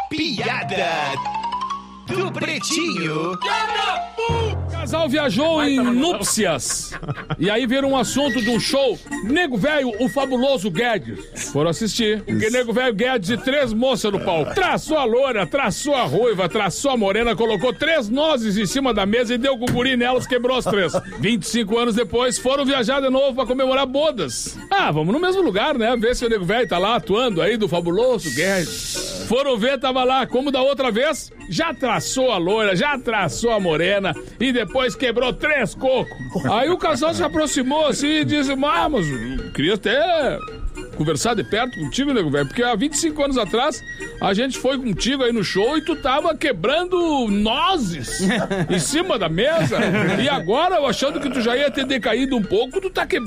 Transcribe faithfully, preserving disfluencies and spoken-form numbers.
piada do Pretinho. O casal viajou em núpcias. E aí viram um assunto de um show. Nego Velho, o fabuloso Guedes. Foram assistir. Porque Nego Velho Guedes e três moças no palco. Traçou a loira, traçou a ruiva, traçou a morena, colocou três nozes em cima da mesa e deu com o guri nelas, quebrou as três. vinte e cinco anos depois, foram viajar de novo pra comemorar bodas. Ah, vamos no mesmo lugar, né? Ver se o Nego Velho tá lá atuando aí do fabuloso Guedes. Foram ver, tava lá, como da outra vez, já traçou a loira, já traçou a morena e depois quebrou três cocos. Aí o casal se aproximou assim e disse, ah, mas eu queria até conversar de perto contigo, Nego Velho, porque há vinte e cinco anos atrás a gente foi contigo aí no show e tu tava quebrando nozes em cima da mesa e agora, achando que tu já ia ter decaído um pouco, tu tá quebrando